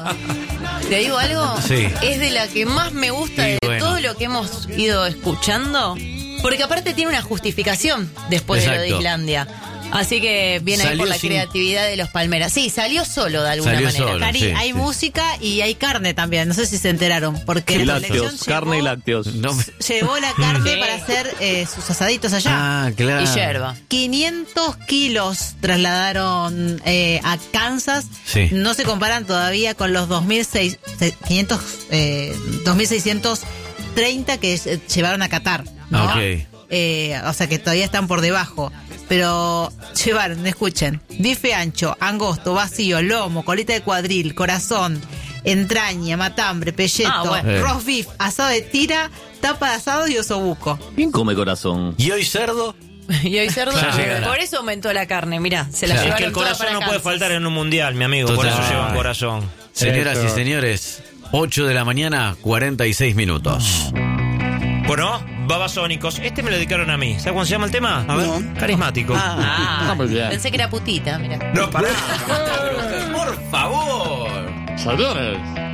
¿Te digo algo? Sí. Es de la que más me gusta Sí, de bueno. todo lo que hemos ido escuchando. Porque aparte tiene una justificación después de lo de Exacto. Islandia. Así que viene ahí Salió por la sin- creatividad de los Palmeras. Sí, salió solo de alguna Salió manera. solo. Cari, Sí, hay sí. música y hay carne también. No sé si se enteraron. Porque Y la lácteos, selección carne y llevó- lácteos. No me- Llevó la carne Sí. para hacer sus asaditos allá. Ah, claro. Y yerba. 500 kilos trasladaron a Kansas. Sí. No se comparan todavía con los 2.630 que llevaron a Qatar, ¿no? Ok. O sea que todavía están por debajo. Pero llevaron, escuchen, bife ancho, angosto, vacío, lomo, colita de cuadril, corazón, entraña, matambre, pelleto, Ah, bueno. roast beef, asado de tira, tapa de asado y osobuco. ¿Quién come corazón? ¿Y hoy cerdo? Y hoy cerdo. Ya llegará. Por eso aumentó la carne, mirá. Se la Claro. llevaron Es que el toda corazón para no puede Kansas. faltar en un mundial, mi amigo. Total. Por eso llevan corazón. Señoras y Eso. señores, 8 de la mañana, 46 minutos. Bueno, babasónicos. Este me lo dedicaron a mí. ¿Sabes cómo se llama el tema? A ver. Carismático. Ah, Muy bien. pensé que era putita, mirá. No, pará. Por favor. Señores,